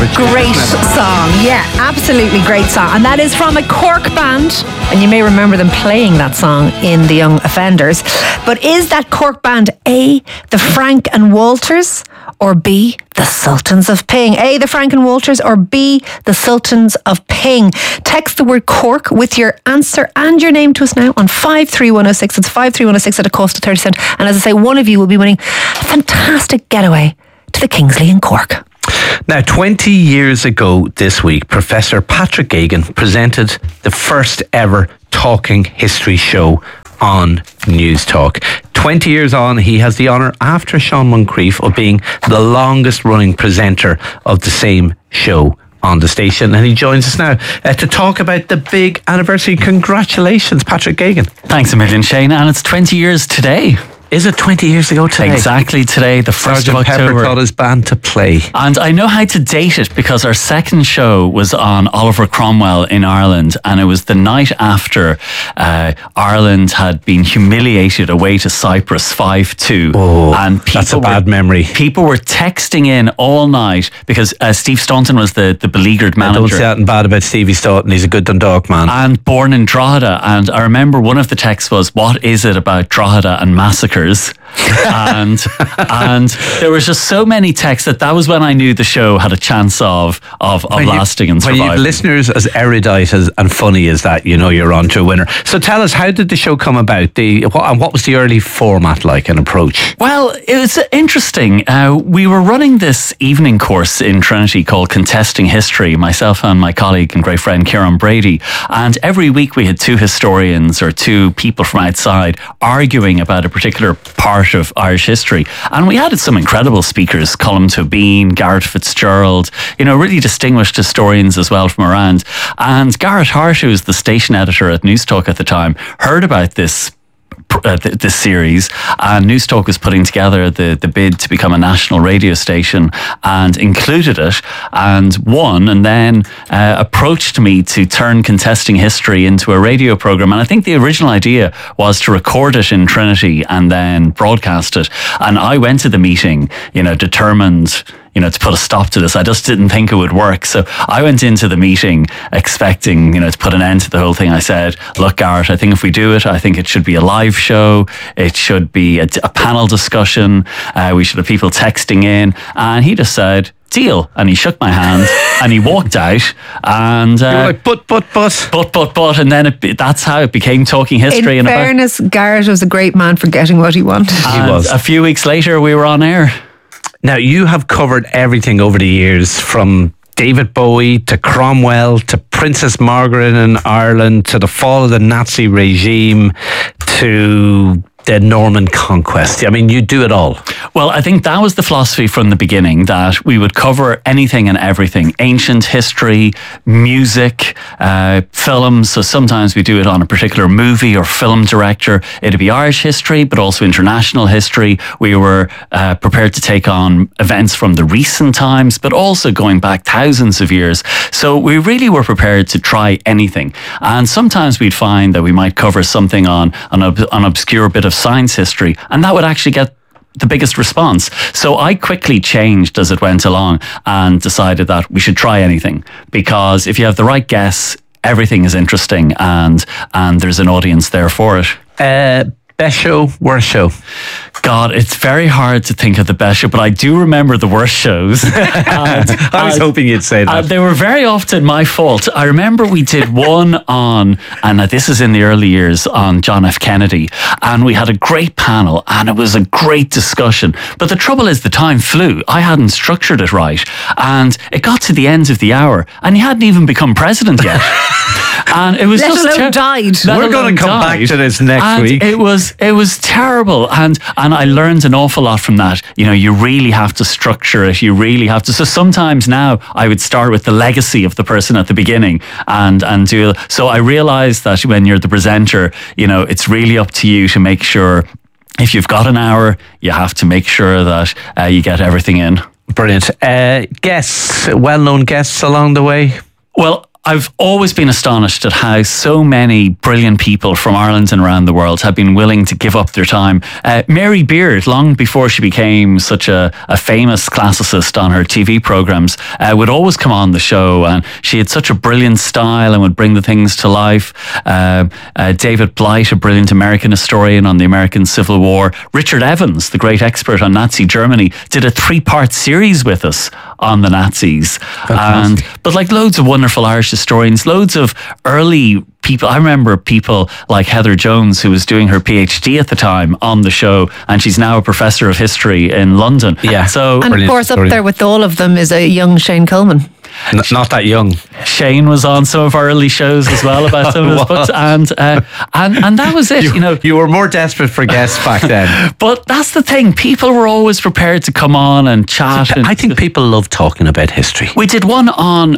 Richard. Great song. Yeah, absolutely great song. And that is from a Cork band. And you may remember them playing that song in The Young Offenders. But is that Cork band A, the Frank and Walters, or B, the Sultans of Ping? A, the Frank and Walters, or B, the Sultans of Ping? Text the word Cork with your answer and your name to us now on 53106. It's 53106 at a cost of 30 cents. And as I say, one of you will be winning a fantastic getaway to the Kingsley in Cork. Now, 20 years ago this week, Professor Patrick Geoghegan presented the first ever Talking History show on News Talk. 20 years on, he has the honour, after Sean Moncrief, of being the longest running presenter of the same show on the station, and he joins us now to talk about the big anniversary. Congratulations, Patrick Geoghegan. Thanks a million, Shane, and it's 20 years today. Is it 20 years ago today? Exactly today, the 1st of October. Pepper taught his band to play. And I know how to date it because our second show was on Oliver Cromwell in Ireland, and it was the night after Ireland had beleaguered humiliated away to Cyprus 5-2. Oh, and that's a bad memory. People were texting in all night because Steve Staunton was the beleaguered manager. Don't say that bad about Stevie Staunton. He's a good Dundalk man. And born in Drogheda. And I remember one of the texts was, "What is it about Drogheda and massacres?" and there was just so many texts that was when I knew the show had a chance of lasting and surviving. When you have listeners as erudite and funny as that, you know you're on to a winner. So tell us, how did the show come about? What was the early format like and approach? Well, it was interesting. We were running this evening course in Trinity called Contesting History, myself and my colleague and great friend Kieran Brady. And every week we had two historians or two people from outside arguing about a particular part of Irish history. And we had some incredible speakers, Colm Tóibín, Garrett Fitzgerald, really distinguished historians as well from around. And Garrett Hart, who was the station editor at News Talk at the time, heard about this series, and News Talk was putting together the bid to become a national radio station and included it and won, and then approached me to turn Contesting History into a radio program. And I think the original idea was to record it in Trinity and then broadcast it. And I went to the meeting, determined to put a stop to this. I just didn't think it would work. So I went into the meeting expecting, to put an end to the whole thing. I said, "Look, Garrett, I think if we do it, I think it should be a live show. It should be a panel discussion. We should have people texting in." And he just said, "Deal." And he shook my hand and he walked out. And you were like, but. And then that's how it became Talking History. In fairness, Garrett was a great man for getting what he wanted. He was. A few weeks later, we were on air. Now, you have covered everything over the years, from David Bowie to Cromwell to Princess Margaret in Ireland to the fall of the Nazi regime to the Norman conquest. I mean, you do it all. Well, I think that was the philosophy from the beginning, that we would cover anything and everything. Ancient history, music, films. So sometimes we do it on a particular movie or film director. It'd be Irish history, but also international history. We were prepared to take on events from the recent times, but also going back thousands of years. So we really were prepared to try anything. And sometimes we'd find that we might cover something on an obscure bit of science history, and that would actually get the biggest response. So I quickly changed as it went along and decided that we should try anything, because if you have the right guess, everything is interesting, and there's an audience there for it. Best show, worst show? God, it's very hard to think of the best show, but I do remember the worst shows. I was hoping you'd say that. They were very often my fault. I remember we did one on, and this is in the early years, on John F. Kennedy, and we had a great panel, and it was a great discussion. But the trouble is, the time flew. I hadn't structured it right, and it got to the end of the hour, and he hadn't even become president yet. And it was Let alone died. We're going to come back to this next week. It was terrible, and I learned an awful lot from that. You really have to structure it. You really have to. So sometimes now I would start with the legacy of the person at the beginning and do. So I realized that when you're the presenter, it's really up to you to make sure, if you've got an hour, you have to make sure that you get everything in. Brilliant. Guests, well-known guests along the way? Well, I've always been astonished at how so many brilliant people from Ireland and around the world have been willing to give up their time. Mary Beard, long before she became such a famous classicist on her TV programmes, would always come on the show, and she had such a brilliant style and would bring the things to life. David Blight, a brilliant American historian on the American Civil War. Richard Evans, the great expert on Nazi Germany, did a 3-part series with us on the Nazis. But like loads of wonderful Irish historians, loads of early people. I remember people like Heather Jones, who was doing her PhD at the time, on the show, and she's now a professor of history in London. Yeah. So, and of course, up there with all of them is a young Shane Coleman. Not that young. Shane was on some of our early shows as well about some of his books, and that was it. You were more desperate for guests back then. But that's the thing. People were always prepared to come on and chat. I think people love talking about history. We did one on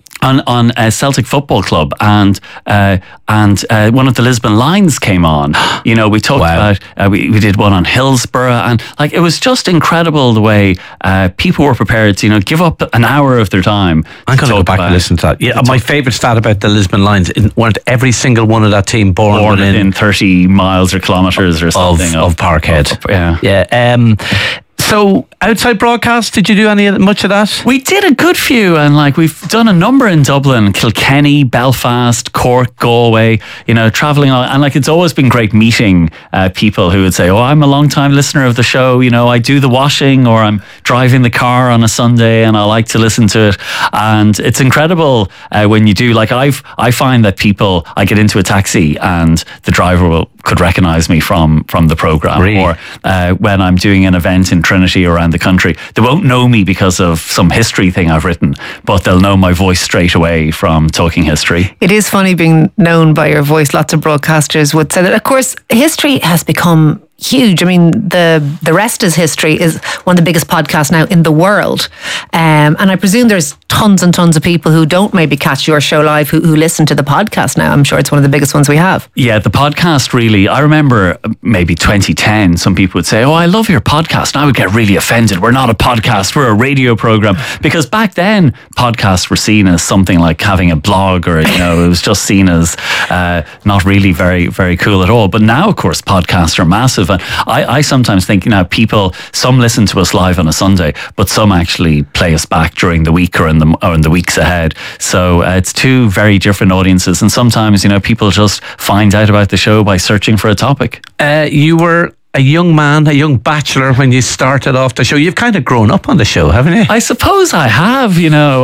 Celtic Football Club, and one of the Lisbon Lions came on. We talked about we did one on Hillsborough, and like it was just incredible the way people were prepared to give up an hour of their time. I'm going to go back and listen to that. Yeah, my favourite stat about the Lisbon Lions: weren't every single one of that team born within 30 miles or kilometres or something of Parkhead? Yeah. So, outside broadcast, did you do much of that? We did a good few, and we've done a number in Dublin, Kilkenny, Belfast, Cork, Galway, travelling on, and it's always been great meeting people who would say, oh, I'm a long time listener of the show, I do the washing, or I'm driving the car on a Sunday and I like to listen to it. And it's incredible when you do, I find that I get into a taxi and the driver could recognise me from the programme. Really? Or when I'm doing an event in Trinity or around the country, they won't know me because of some history thing I've written, but they'll know my voice straight away from talking history. It is funny being known by your voice. Lots of broadcasters would say that. Of course, history has become huge. I mean, the Rest is History is one of the biggest podcasts now in the world. And I presume there's tons and tons of people who don't maybe catch your show live who listen to the podcast now. I'm sure it's one of the biggest ones we have. Yeah, the podcast really, I remember maybe 2010, some people would say, oh, I love your podcast. And I would get really offended. We're not a podcast, we're a radio program. Because back then, podcasts were seen as something like having a blog, or, it was just seen as not really very, very cool at all. But now, of course, podcasts are massive. And I sometimes think, some listen to us live on a Sunday, but some actually play us back during the week or in the weeks ahead. So it's two very different audiences. And sometimes, people just find out about the show by searching for a topic. You were a young man, a young bachelor when you started off the show. You've kind of grown up on the show, haven't you? I suppose I have.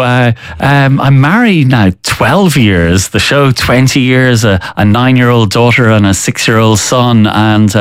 I'm married now 12 years, the show 20 years, a 9-year-old daughter and a 6-year-old son. And,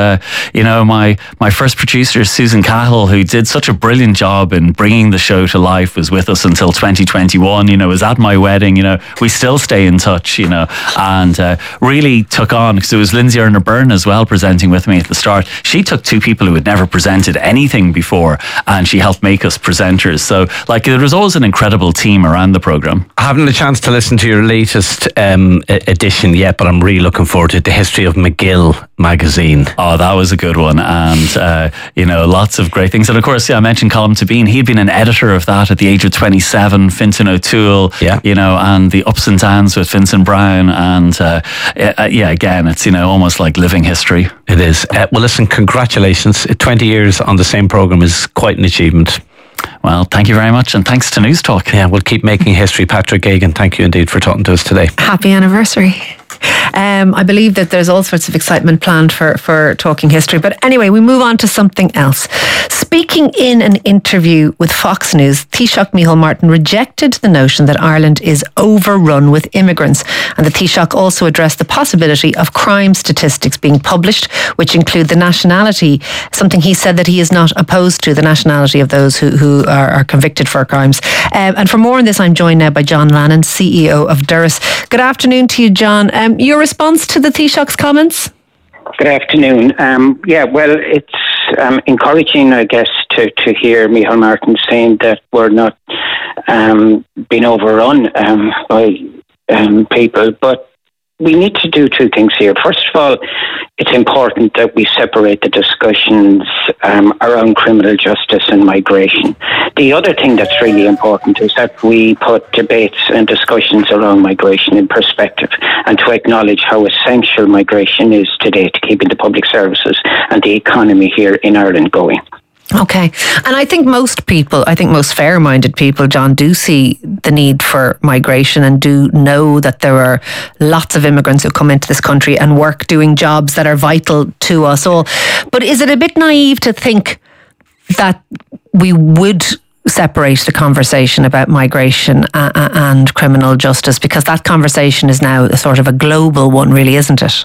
my first producer, Susan Cahill, who did such a brilliant job in bringing the show to life, was with us until 2021, was at my wedding. We still stay in touch, and really took on, because it was Lindsay Erner Byrne as well presenting with me at the start. She took two people who had never presented anything before, and she helped make us presenters. So there was always an incredible team around the programme. I haven't had a chance to listen to your latest edition yet, but I'm really looking forward to it. The History of McGill magazine. Oh, that was a good one. And, lots of great things. And of course, I mentioned Colm Tóibín. He'd been an editor of that at the age of 27, Fintan O'Toole, and the ups and downs with Vincent Brown. And again, it's, almost like living history. It is. Well, listen, congratulations. 20 years on the same programme is quite an achievement. Well, thank you very much, and thanks to News Talk. Yeah, we'll keep making history. Patrick Geoghegan, thank you indeed for talking to us today. Happy anniversary. I believe that there's all sorts of excitement planned for Talking History. But anyway, we move on to something else. Speaking in an interview with Fox News, Taoiseach Micheál Martin rejected the notion that Ireland is overrun with immigrants. And the Taoiseach also addressed the possibility of crime statistics being published, which include the nationality, something he said that he is not opposed to, the nationality of those who are convicted for crimes. And for more on this, I'm joined now by John Lannon, CEO of Durras. Good afternoon to you, John. Your response to the Taoiseach's comments? Good afternoon. It's encouraging, I guess, to hear Micheál Martin saying that we're not being overrun by people. But we need to do two things here. First of all, it's important that we separate the discussions around criminal justice and migration. The other thing that's really important is that we put debates and discussions around migration in perspective, and to acknowledge how essential migration is today to keeping the public services and the economy here in Ireland going. Okay. And I think most fair-minded people, John, do see the need for migration and do know that there are lots of immigrants who come into this country and work doing jobs that are vital to us all. But is it a bit naive to think that we would separate the conversation about migration and criminal justice? Because that conversation is now a sort of a global one, really, isn't it?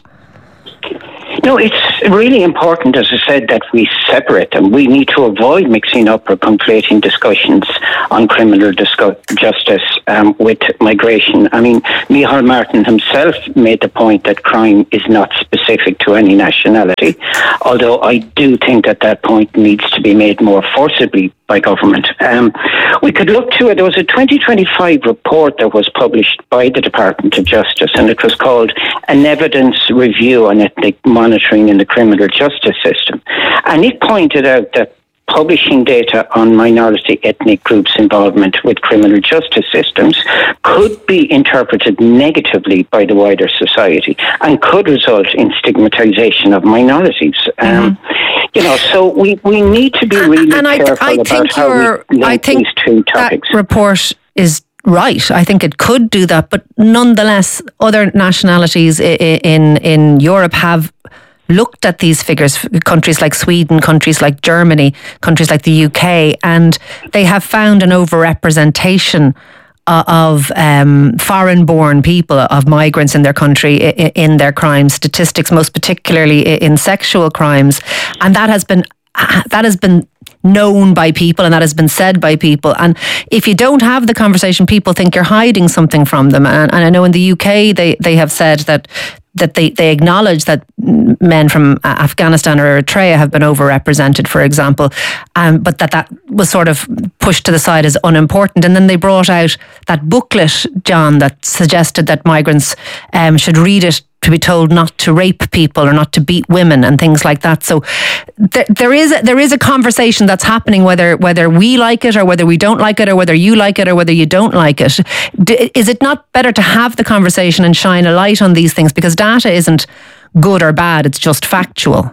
No, it's really important, as I said, that we separate them. We need to avoid mixing up or conflating discussions on criminal justice with migration. I mean, Micheál Martin himself made the point that crime is not specific to any nationality, although I do think that point needs to be made more forcibly by government. We could look to it. There was a 2025 report that was published by the Department of Justice, and it was called An Evidence Review on Ethnic Monitoring in the Criminal Justice System. And it pointed out that publishing data on minority ethnic groups' involvement with criminal justice systems could be interpreted negatively by the wider society and could result in stigmatization of minorities. So we need to be really careful about how we link these two topics. That report is right. I think it could do that, but nonetheless, other nationalities in Europe have looked at these figures, countries like Sweden, countries like Germany, countries like the UK, and they have found an overrepresentation of foreign-born people, of migrants in their country, in their crime statistics, most particularly in sexual crimes, and that has been known by people, and that has been said by people. And if you don't have the conversation, people think you're hiding something from them. And I know in the UK they have said that they acknowledge that men from Afghanistan or Eritrea have been overrepresented, for example, but that was sort of pushed to the side as unimportant. And then they brought out that booklet, John, that suggested that migrants should read it to be told not to rape people or not to beat women and things like that. So there is a conversation that's happening, whether we like it or whether we don't like it, or whether you like it or whether you don't like it. Is it not better to have the conversation and shine a light on these things? Because data isn't good or bad, it's just factual.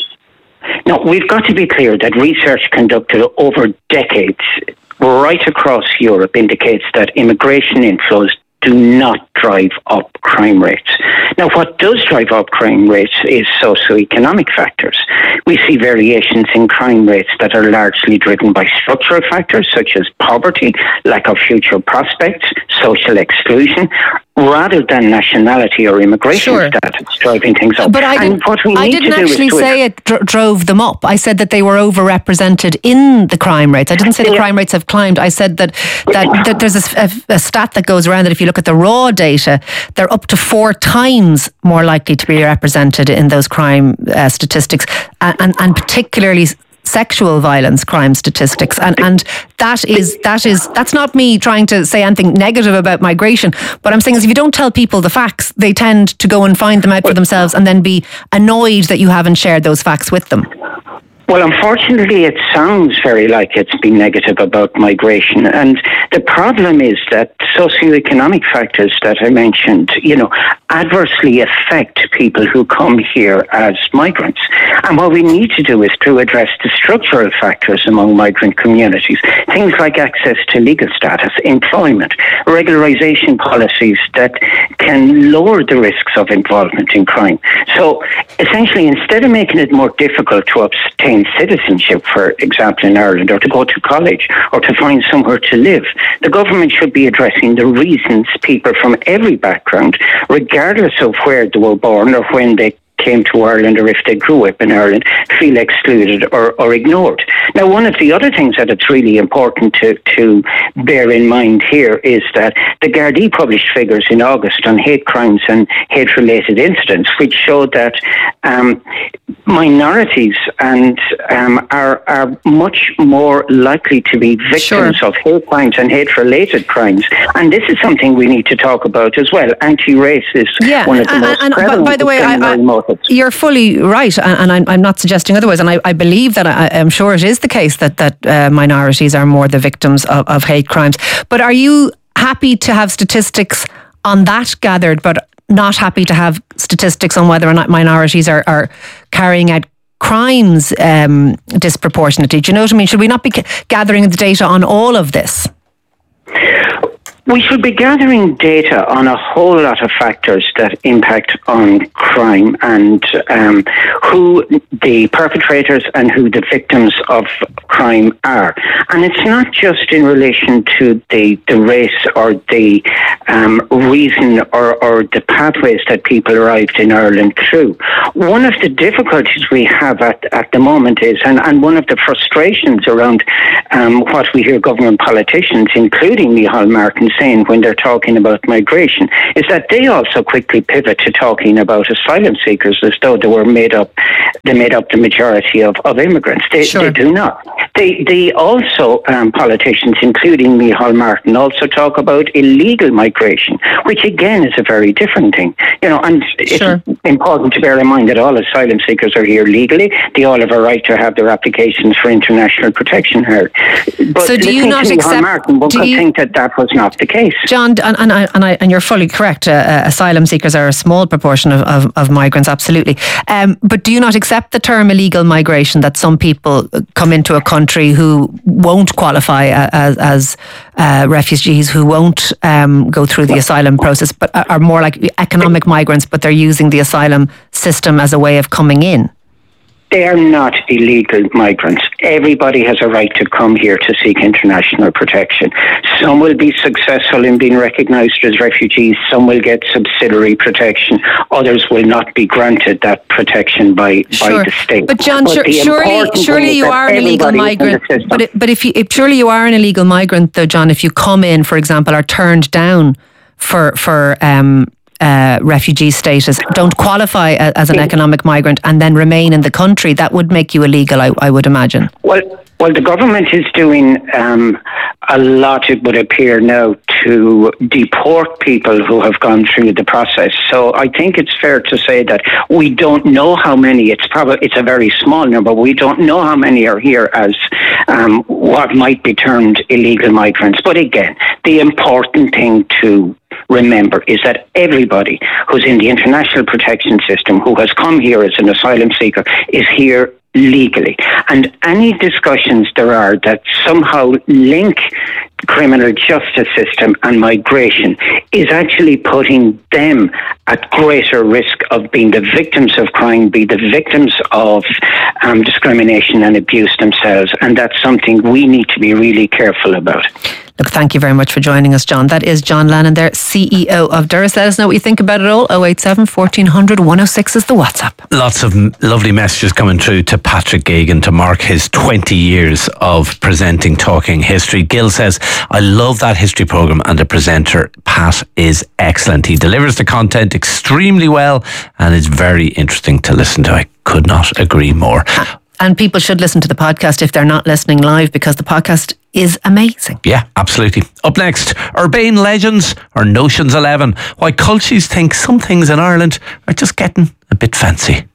No, we've got to be clear that research conducted over decades right across Europe indicates that immigration inflows do not drive up crime rates. Now, what does drive up crime rates is socioeconomic factors. We see variations in crime rates that are largely driven by structural factors such as poverty, lack of future prospects, social exclusion, rather than nationality or immigration status driving things up. But I didn't actually say it drove them up. I said that they were overrepresented in the crime rates. I didn't say the crime rates have climbed. I said that there's a stat that goes around that if you look at the raw data, they're up to 4 times more likely to be represented in those crime statistics, and particularly sexual violence crime statistics, and that's not me trying to say anything negative about migration. What I'm saying is, if you don't tell people the facts, they tend to go and find them out for themselves and then be annoyed that you haven't shared those facts with them. Well, unfortunately, it sounds very like it's been negative about migration. And the problem is that socioeconomic factors that I mentioned, adversely affect people who come here as migrants. And what we need to do is to address the structural factors among migrant communities, things like access to legal status, employment, regularization policies that can lower the risks of involvement in crime. So essentially, instead of making it more difficult to obtain citizenship, for example, in Ireland, or to go to college, or to find somewhere to live, the government should be addressing the reasons people from every background, regardless of where they were born or when they came to Ireland or if they grew up in Ireland feel excluded or ignored. Now, one of the other things that it's really important to bear in mind here is that the Gardaí published figures in August on hate crimes and hate-related incidents, which showed that minorities and are much more likely to be victims of hate crimes and hate-related crimes. And this is something we need to talk about as well. Anti-race is one of the most prevalent. By the way, you're fully right, and I'm not suggesting otherwise. And I believe that I'm sure it is the case that minorities are more the victims of hate crimes. But are you happy to have statistics on that gathered, but not happy to have statistics on whether or not minorities are carrying out crimes disproportionately? Do you know what I mean? Should we not be gathering the data on all of this? We should be gathering data on a whole lot of factors that impact on crime and who the perpetrators and who the victims of crime are. And it's not just in relation to the race or the reason or the pathways that people arrived in Ireland through. One of the difficulties we have at the moment is, and one of the frustrations around what we hear government politicians, including Micheál Martin, saying when they're talking about migration, is that they also quickly pivot to talking about asylum seekers as though they made up the majority of immigrants. They do not. They also, politicians, including Micheál Martin, also talk about illegal migration, which again is a very different thing. And it's important to bear in mind that all asylum seekers are here legally. They all have a right to have their applications for international protection heard. But so do you not accept? Martin, one could think that was not the case. John, and you're fully correct. Asylum seekers are a small proportion of migrants, absolutely. But do you not accept the term illegal migration, that some people come into a country who won't qualify as refugees, who won't go through the asylum process, but are more like economic migrants, but they're using the asylum system as a way of coming in? They are not illegal migrants. Everybody has a right to come here to seek international protection. Some will be successful in being recognised as refugees. Some will get subsidiary protection. Others will not be granted that protection by the state. But John, surely you are an illegal migrant. But surely you are an illegal migrant, though, John. If you come in, for example, are turned down for refugee status, don't qualify as an economic migrant and then remain in the country, that would make you illegal, I would imagine. Well, the government is doing a lot, it would appear now, to deport people who have gone through the process. So I think it's fair to say that we don't know how many. It's a very small number. We don't know how many are here as what might be termed illegal migrants. But again, the important thing to remember is that everybody who's in the international protection system who has come here as an asylum seeker is here legally. And any discussions there are that somehow link the criminal justice system and migration is actually putting them at greater risk of being the victims of crime, be the victims of discrimination and abuse themselves. And that's something we need to be really careful about. Look, thank you very much for joining us, John. That is John Lannon there, CEO of Durrus. Let us know what you think about it all. 087 1400 106 is the WhatsApp. Lots of lovely messages coming through to Patrick Geoghegan to mark his 20 years of presenting Talking History. Gil says, I love that history programme and the presenter, Pat, is excellent. He delivers the content extremely well and it's very interesting to listen to. I could not agree more. And people should listen to the podcast if they're not listening live, because the podcast is amazing. Yeah, absolutely. Up next, Urbane Legends or Notions 11. Why cultures think some things in Ireland are just getting a bit fancy.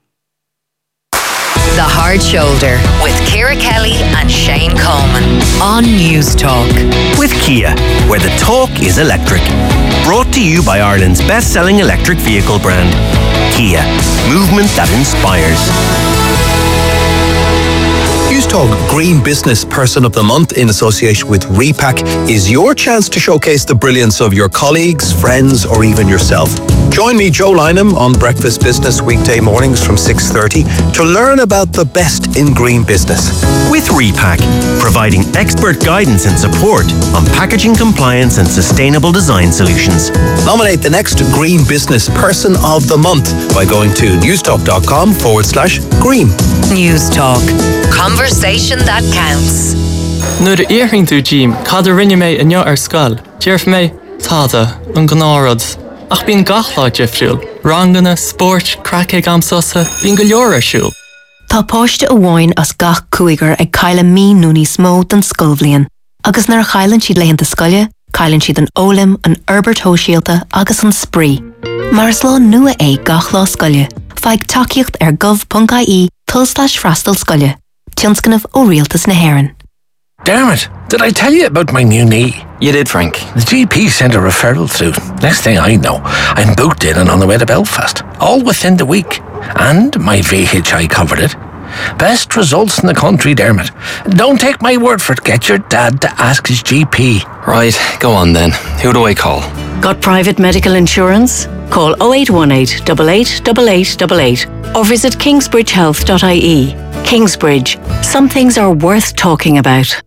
The Hard Shoulder with Ciara Kelly and Shane Coleman on News Talk. With Kia, where the talk is electric. Brought to you by Ireland's best-selling electric vehicle brand, Kia. Movement that inspires. News Talk Green Business Person of the Month in association with Repack is your chance to showcase the brilliance of your colleagues, friends, or even yourself. Join me, Joe Lynham, on Breakfast Business weekday mornings from 6:30 to learn about the best in green business. With Repack, providing expert guidance and support on packaging compliance and sustainable design solutions. Nominate the next Green Business Person of the Month by going to newstalk.com/green. News Talk. Conversation that counts. Nuair a íorthing tú Jim, cad a rinne mé inniu ar scoil. Dearf mé, táda, an gnárad. Ach bín gachláid difriúil. Rangana, sport, crackig amsosa, bín go leor ar siúil. Tá páiste a bháin as gach cúigar ag caile mí núní smó den scolbhliain. Agus nar chailann siad leitheanta scoile, cailann siad an ólim, an Herbert Hóisialta agus an spree. Mar is lá nua é gach lá scoile. Feig takeíocht ar gov.ie /freastal scoile. Tionscanmh ó rialtas na Héireann. Dermot, did I tell you about my new knee? You did, Frank. The GP sent a referral through. Next thing I know, I'm booked in and on the way to Belfast. All within the week. And my VHI covered it. Best results in the country, Dermot. Don't take my word for it. Get your dad to ask his GP. Right, go on then. Who do I call? Got private medical insurance? Call 0818 88 8888 or visit kingsbridgehealth.ie. Kingsbridge. Some things are worth talking about.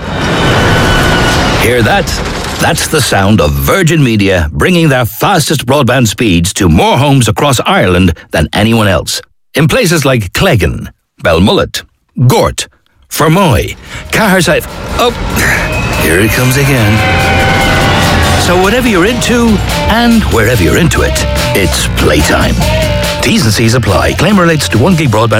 Hear that? That's the sound of Virgin Media bringing their fastest broadband speeds to more homes across Ireland than anyone else. In places like Cleggan, Belmullet, Gort, Fermoy, Caherside... Oh, here it comes again. So whatever you're into, and wherever you're into it, it's playtime. T's and C's apply. Claim relates to 1 gig broadband